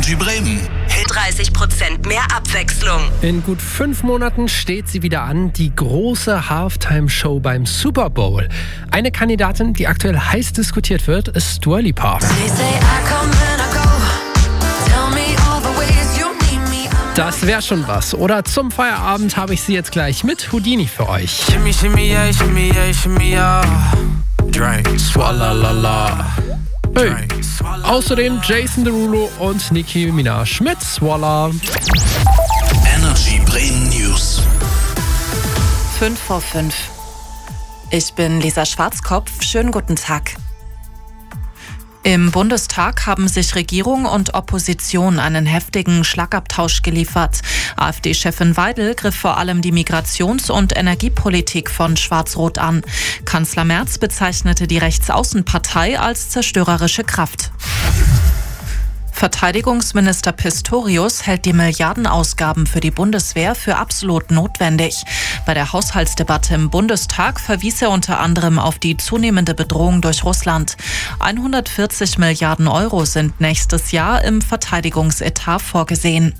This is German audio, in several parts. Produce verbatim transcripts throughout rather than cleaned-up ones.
Energy Bremen. dreißig Prozent mehr Abwechslung. In gut fünf Monaten steht sie wieder an, die große Halftime-Show beim Super Bowl. Eine Kandidatin, die aktuell heiß diskutiert wird, ist Dua Lipa. Das wäre schon was. Oder zum Feierabend habe ich sie jetzt gleich mit Houdini für euch. Shimmy, shimmy, yeah, shimmy, yeah, shimmy, yeah. Drink, Swallalala. Hey. Außerdem Jason Derulo und Nicki Minaj mit Swalla. Energy Bremen News. fünf vor fünf. Ich bin Lisa Schwarzkopf. Schönen guten Tag. Im Bundestag haben sich Regierung und Opposition einen heftigen Schlagabtausch geliefert. AfD-Chefin Weidel griff vor allem die Migrations- und Energiepolitik von Schwarz-Rot an. Kanzler Merz bezeichnete die Rechtsaußenpartei als zerstörerische Kraft. Verteidigungsminister Pistorius hält die Milliardenausgaben für die Bundeswehr für absolut notwendig. Bei der Haushaltsdebatte im Bundestag verwies er unter anderem auf die zunehmende Bedrohung durch Russland. hundertvierzig Milliarden Euro sind nächstes Jahr im Verteidigungsetat vorgesehen.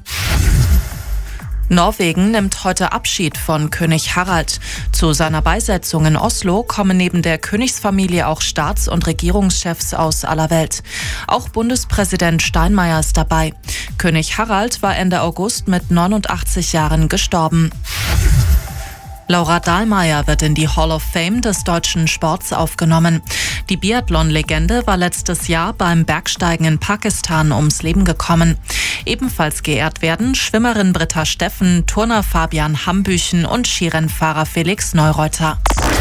Norwegen nimmt heute Abschied von König Harald. Zu seiner Beisetzung in Oslo kommen neben der Königsfamilie auch Staats- und Regierungschefs aus aller Welt. Auch Bundespräsident Steinmeier ist dabei. König Harald war Ende August mit neunundachtzig Jahren gestorben. Laura Dahlmeier wird in die Hall of Fame des deutschen Sports aufgenommen. Die Biathlon-Legende war letztes Jahr beim Bergsteigen in Pakistan ums Leben gekommen. Ebenfalls geehrt werden Schwimmerin Britta Steffen, Turner Fabian Hambüchen und Skirennfahrer Felix Neureuter.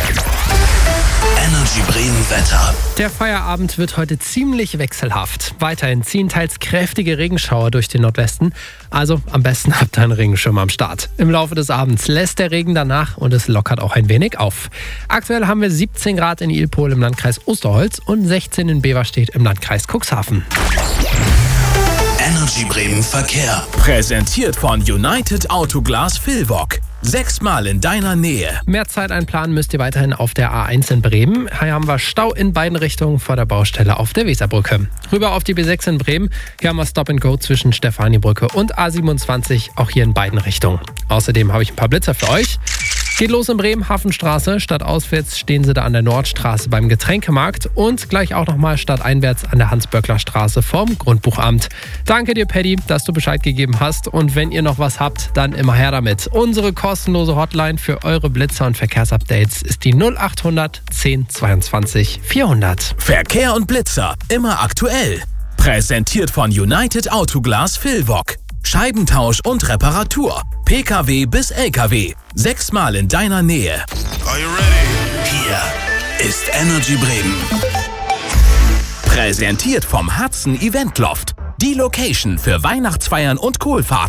Energy Bremen Wetter. Der Feierabend wird heute ziemlich wechselhaft. Weiterhin ziehen teils kräftige Regenschauer durch den Nordwesten. Also am besten habt ihr einen Regenschirm am Start. Im Laufe des Abends lässt der Regen danach und es lockert auch ein wenig auf. Aktuell haben wir siebzehn Grad in Ilpol im Landkreis Osterholz und sechzehn in Beverstedt im Landkreis Cuxhaven. Energy Bremen Verkehr. Präsentiert von United Autoglas Villwock. Sechsmal in deiner Nähe. Mehr Zeit einplanen müsst ihr weiterhin auf der A eins in Bremen. Hier haben wir Stau in beiden Richtungen vor der Baustelle auf der Weserbrücke. Rüber auf die B sechs in Bremen. Hier haben wir Stop and Go zwischen Stefanibrücke und A siebenundzwanzig, auch hier in beiden Richtungen. Außerdem habe ich ein paar Blitzer für euch. Geht los in Bremen, Hafenstraße. Stadtauswärts stehen sie da an der Nordstraße beim Getränkemarkt und gleich auch nochmal stadteinwärts an der Hans-Böckler-Straße vorm Grundbuchamt. Danke dir, Paddy, dass du Bescheid gegeben hast. Und wenn ihr noch was habt, dann immer her damit. Unsere kostenlose Hotline für eure Blitzer und Verkehrsupdates ist die null achthundert zehn zweiundzwanzig vierhundert. Verkehr und Blitzer, immer aktuell. Präsentiert von United Autoglas Villwock. Scheibentausch und Reparatur. P K W bis L K W. Sechsmal in deiner Nähe. Are you ready? Hier ist Energy Bremen. Präsentiert vom Hudson Event Loft. Die Location für Weihnachtsfeiern und Kohlfahrten.